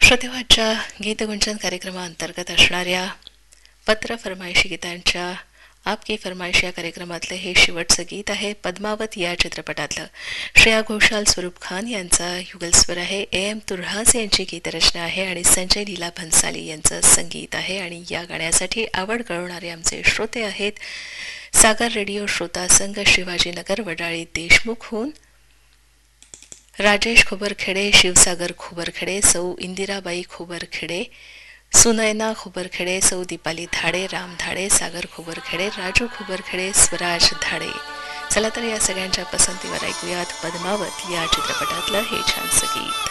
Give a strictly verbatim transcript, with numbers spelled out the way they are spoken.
श्रोतेवाच्या गीतगुंजन कार्यक्रमाअंतर्गत असणाऱ्या पत्र फरमाईशी गीतांच्या आपकी फरमाईश या कार्यक्रमातलं हे शेवटचं गीत आहे. पद्मावत या चित्रपटातलं श्रेया घोषाल, स्वरूप खान यांचा युगलस्वर आहे. ए एम तुर्हास यांची गीतरचना आहे आणि संजय लीला भन्साली यांचं संगीत आहे. आणि या गाण्यासाठी आवड कळवणारे आमचे श्रोते आहेत सागर रेडिओ श्रोता संघ, शिवाजीनगर, वडाळी, देशमुखहून राजेश खोबरखेडे, शिवसागर खोबरखेडे, सौ इंदिराबाई खोबरखेडे, सुनयना खोबरखेडे, सौ दीपाली धाडे, राम धाडे, सागर खोबरखेडे, राजू खोबरखेडे, स्वराज धाडे. चला तर या सगळ्यांच्या पसंतीवर ऐकूयात पद्मावत या चित्रपटातलं हे छानसं गीत.